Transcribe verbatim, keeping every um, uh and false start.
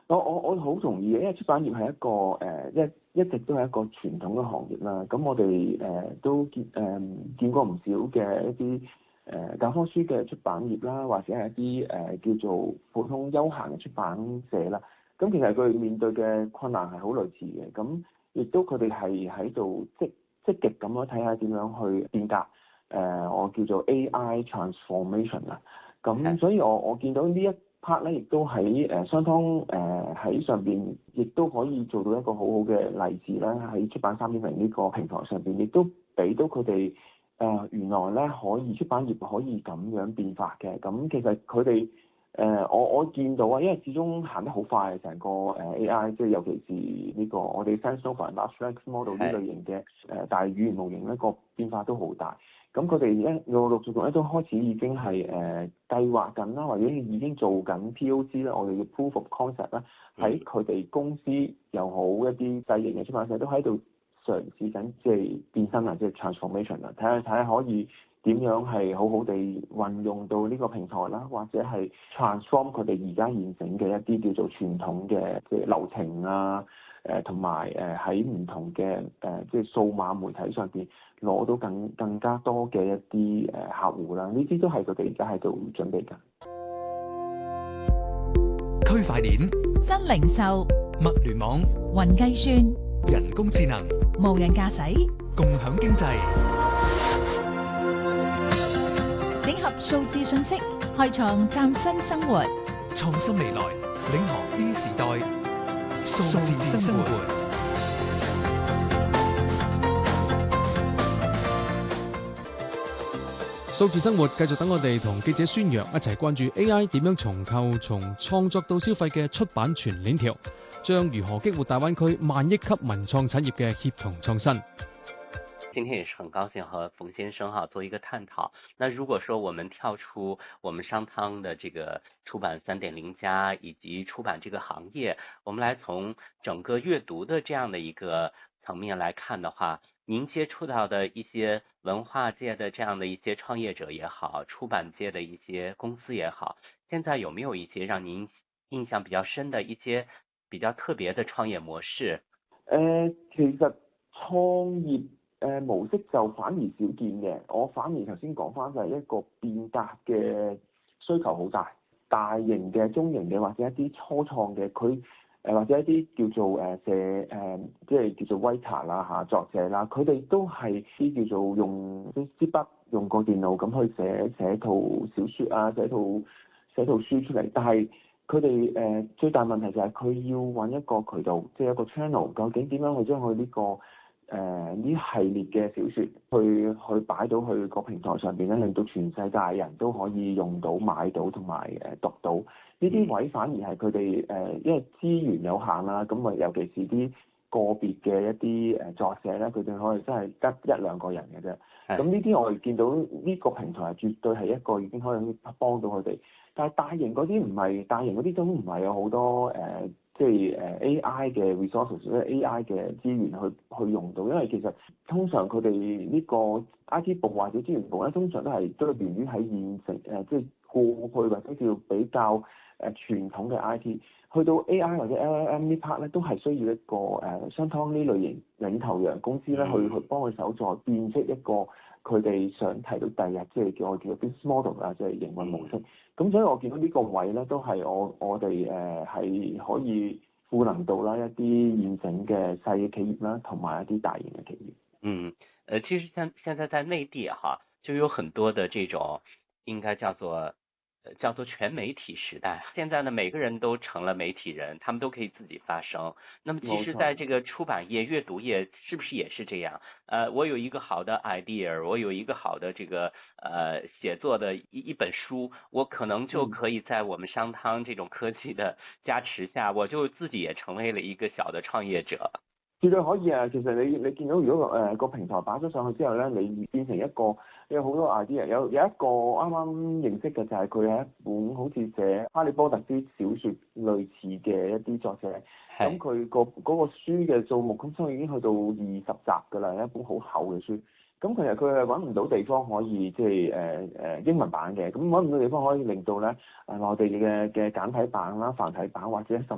我我我好同意嘅，因為出版業係一個誒、呃、一一直都係一個傳統嘅行業啦。咁我哋誒、呃、都見誒、呃、見過唔少嘅一啲誒、呃、教科書嘅出版業啦，或者係一啲誒、呃、叫做普通休閒嘅出版社啦。咁其實佢哋面對嘅困難係好類似嘅。咁亦都佢哋係喺度積積極咁樣睇下點樣去變革誒、呃、我叫做 A I transformation 啊。咁所以我我見到呢一 part 咧，亦都喺誒相當誒喺上邊，亦都可以做到一個好好嘅例子啦。喺出版三點零呢個平台上邊，亦都俾到佢哋誒原來咧可以出版業可以咁樣變化嘅。咁其實佢哋誒我我見到啊，因為始終行得好快，成個誒 A I，即係尤其是呢個我哋 SenseNova Large Language Model 呢類型嘅誒大語言模型咧，個變化都好大。咁佢哋咧陸陸續續咧都開始已經係誒、呃、計劃緊啦，或者已經做緊 P O C 啦，我哋嘅 Proof of Concept 啦，喺佢哋公司又好一啲細型嘅出版社都喺度嘗試緊，即係變身啊，即係 transformation 啊，睇下睇下可以點樣係好好地運用到呢個平台啦，或者係 transform 佢哋而家現成嘅一啲叫做傳統嘅即係流程啊。誒同埋誒喺唔同嘅誒、呃、即係數碼媒體上邊攞到更更加多嘅一啲誒客戶啦，呢啲都係佢哋而家喺度準備緊。 區塊鏈、 新零售、 物聯網、 雲計算、 人工智能、 無人駕駛、 共享經濟， 整合數字信息，開創嶄新生活， 創新未來，領航 E 時代。數字生活， 數字生活繼續等我哋同記者宣揚一齊關注 A I 點樣重構從創作到消費嘅出版全鏈條，將如何激活大灣區萬億級文創產業嘅協同創新。 今天也是很高興和馮先生哈做一個探討。那如果說我們跳出我們商湯的這個出版三點零加以及出版這個行業，我們來從整個閱讀的這樣的一個層面來看的話，您接觸到的一些文化界的這樣的一些創業者也好，出版界的一些公司也好，現在有沒有一些讓您印象比較深的一些比較特別的創業模式？ 誒，其實創業誒模式就反而少見嘅，我反而頭先講翻就係一個變革嘅需求好大，大型嘅、中型嘅或者一啲初創嘅，佢誒或者一啲叫做誒寫誒即係叫做 writer 啦嚇作者啦，佢哋都係啲叫做用啲支筆用個電腦咁去寫寫套小説啊，寫套寫套書出嚟，但係佢哋誒最大問題就係佢要揾一個渠道，即係一個 channel，究竟點樣去將佢呢個誒呢、呃、系列嘅小説去去擺到去個平台上邊咧，令到全世界人都可以用到、買到同埋誒讀到。呢啲位反而係佢哋誒，因為資源有限啦，咁啊尤其是啲個別嘅一啲誒作者咧，佢哋可以真係得一兩個人嘅啫。咁呢啲我哋見到呢個平台係絕對係一個已經可以幫到佢哋。但係大型嗰啲唔係，大型嗰啲都唔係有好多誒。呃即係誒 A I 嘅 resources，即係 A I 嘅資源去去用到，因為其實通常佢哋呢個 I T 部或者資源部咧，通常都係都係源於喺現成誒，即係過去或者叫比較誒傳統嘅 I T， 去到 A I 或者 L L M 呢 part 咧，都係需要一個誒商湯呢類型領頭羊公司咧，去去幫佢手再變出一個佢哋想提到第日，即係叫我叫做 business model 啊，即係營運模式。咁所以我見到呢個位咧，都係我我哋誒係可以賦能到啦一啲現成嘅細嘅企業啦，同埋一啲大型嘅企業。 嗯，呃，其實像現在在內地哈，就有很多的這種應該叫做叫做全媒體時代。現在呢，每個人都成了媒體人，他們都可以自己發聲。那麼其實在這個出版業、閱讀業，是不是也是這樣？呃，我有一個好的 idea， 我有一個好的這個呃寫作的一一本書，我可能就可以在我們商湯這種科技的加持下，我就自己也成為了一個小的創業者。 絕對可以啊！其實你你見到如果誒、呃、個平台擺咗上去之後咧，你變成一個有好多 idea，有有一個啱啱認識嘅就係佢係一本好似寫哈利波特啲小説類似嘅一啲作者，咁佢個嗰個書嘅數目咁所以已經去到二十集㗎啦，一本好厚嘅書。咁其實佢係揾唔到地方可以即係誒誒英文版嘅，咁揾唔到地方可以令到咧誒內地嘅嘅簡體版啦、繁體版或者甚